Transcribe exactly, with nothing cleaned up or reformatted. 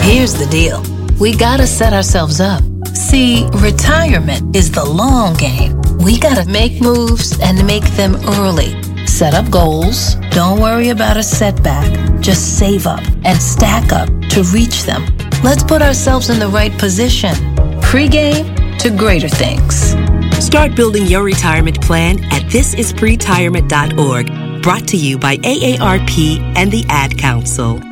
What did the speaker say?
Here's the deal. We gotta set ourselves up. See, retirement is the long game. We gotta make moves and make them early. Set up goals. Don't worry about a setback. Just save up and stack up to reach them. Let's put ourselves in the right position. Pre-game to greater things. Start building your retirement plan at this is pre retirement dot org. Brought to you by A A R P and the Ad Council.